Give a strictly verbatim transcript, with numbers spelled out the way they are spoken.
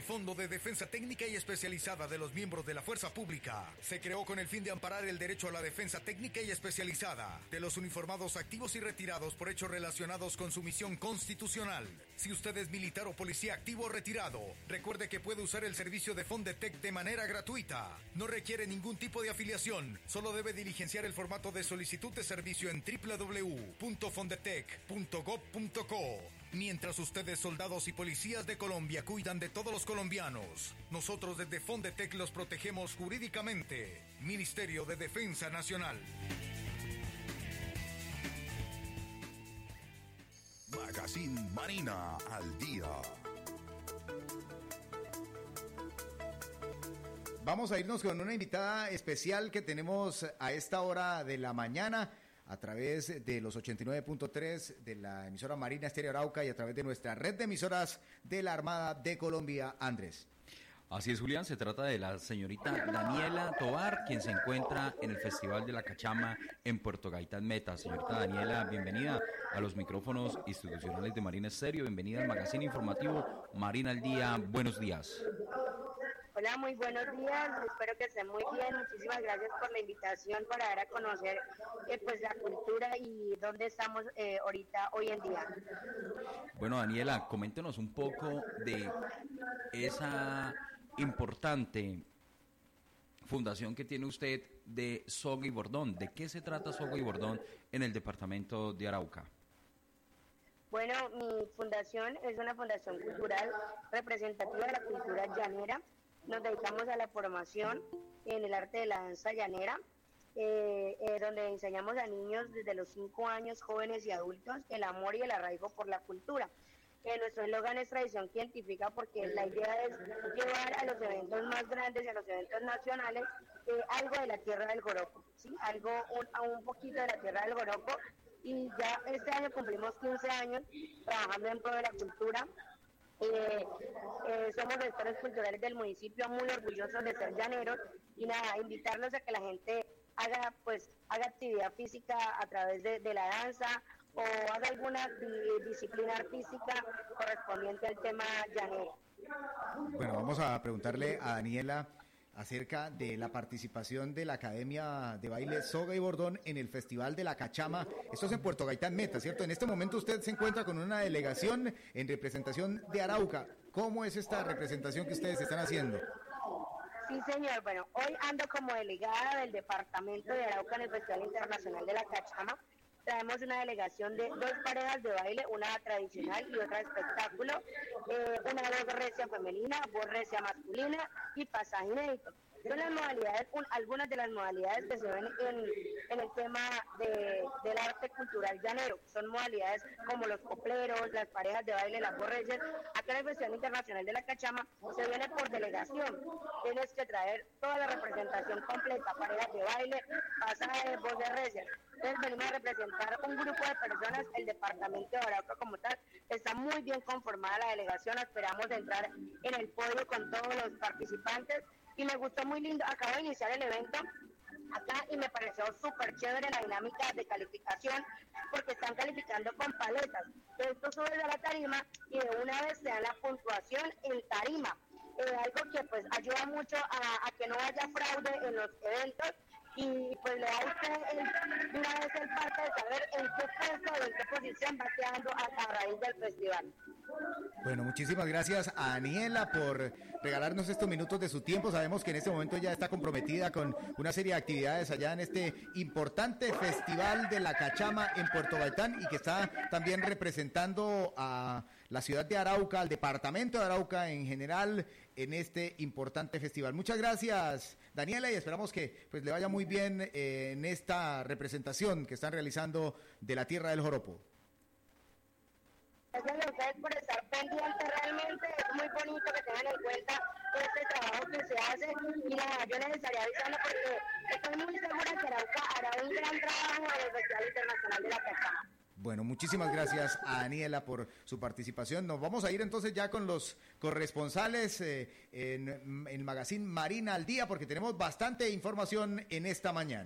Fondo de Defensa Técnica y Especializada de los Miembros de la Fuerza Pública se creó con el fin de amparar el derecho a la defensa técnica y especializada de los uniformados activos y retirados por hechos relacionados con su misión constitucional. Si usted es militar o policía activo o retirado, recuerde que puede usar el servicio de Fondetec de manera gratuita. No requiere ningún tipo de afiliación, solo debe diligenciar el formato de solicitud de servicio en doble u doble u doble u punto fondetec punto gob punto co. Mientras ustedes, soldados y policías de Colombia, cuidan de todos los colombianos, nosotros desde Fondetec los protegemos jurídicamente. Ministerio de Defensa Nacional. Magazine Marina al día. Vamos a irnos con una invitada especial que tenemos a esta hora de la mañana a través de los ochenta y nueve punto tres de la emisora Marina Estéreo Arauca y a través de nuestra red de emisoras de la Armada de Colombia. Andrés. Así es, Julián, se trata de la señorita Daniela Tovar, quien se encuentra en el Festival de la Cachama en Puerto Gaitán Meta. Señorita Daniela, bienvenida a los micrófonos institucionales de Marina Estéreo, bienvenida al magazine informativo Marina al Día. Buenos días. Hola, muy buenos días, espero que estén muy bien, muchísimas gracias por la invitación para dar a conocer eh, pues la cultura y dónde estamos eh, ahorita, hoy en día. Bueno, Daniela, coméntenos un poco de esa importante fundación que tiene usted de Soga y Bordón. ¿De qué se trata Soga y Bordón en el departamento de Arauca? Bueno, mi fundación es una fundación cultural representativa de la cultura llanera. Nos dedicamos a la formación en el arte de la danza llanera, eh, eh, donde enseñamos a niños desde los cinco años, jóvenes y adultos, el amor y el arraigo por la cultura. Eh, nuestro eslogan es tradición que identifica, porque la idea es llevar a los eventos más grandes y a los eventos nacionales eh, algo de la tierra del Joropo, ¿sí? Algo, un, a un poquito de la tierra del Joropo, y ya este año cumplimos quince años trabajando en pro de la cultura. Eh, eh, somos gestores culturales del municipio, muy orgullosos de ser llaneros, y nada, invitarlos a que la gente haga pues haga actividad física a través de, de la danza, o haga alguna di- disciplina artística correspondiente al tema llanero. Bueno, vamos a preguntarle a Daniela acerca de la participación de la Academia de Baile Soga y Bordón en el Festival de la Cachama. Esto es en Puerto Gaitán Meta, ¿cierto? En este momento usted se encuentra con una delegación en representación de Arauca. ¿Cómo es esta representación que ustedes están haciendo? Sí, señor. Bueno, hoy ando como delegada del departamento de Arauca en el Festival Internacional de la Cachama. Traemos una delegación de dos parejas de baile, una tradicional y otra de espectáculo, eh, una voz recia femenina, voz recia masculina y pasaje inédito. Son las modalidades, un, algunas de las modalidades que se ven en, en el tema de, del arte cultural llanero. Son modalidades como los copleros, las parejas de baile, las voz recias. Acá en el Festival Internacional de la Cachama se viene por delegación. Tienes que traer toda la representación completa, parejas de baile, pasaje, voz de recias. Entonces venimos a representar un grupo de personas. El departamento de Arauca como tal está muy bien conformada la delegación. Esperamos entrar en el podio con todos los participantes y me gustó muy lindo. Acabo de iniciar el evento acá y me pareció súper chévere la dinámica de calificación, porque están calificando con paletas. Entonces tú subes a la tarima y de una vez te dan la puntuación en tarima, eh, algo que pues ayuda mucho a, a que no haya fraude en los eventos. Y pues le da a usted el, de una vez el parte de saber en qué puesto o en qué posición va quedando a, a raíz del festival. Bueno, muchísimas gracias a Daniela por regalarnos estos minutos de su tiempo. Sabemos que en este momento ya está comprometida con una serie de actividades allá en este importante Festival de la Cachama en Puerto Gaitán, y que está también representando a la ciudad de Arauca, al departamento de Arauca en general, en este importante festival. Muchas gracias, Daniela, y esperamos que pues le vaya muy bien eh, en esta representación que están realizando de la Tierra del Joropo. Gracias a ustedes por estar pendientes, realmente es muy bonito que tengan en cuenta este trabajo que se hace, y nada, yo les estaría avisando porque estoy muy segura que Arauca hará un gran trabajo en el Festival Internacional de la Cachama. Bueno, muchísimas gracias a Daniela por su participación. Nos vamos a ir entonces ya con los corresponsales eh, en, en el magazine Marina al Día, porque tenemos bastante información en esta mañana.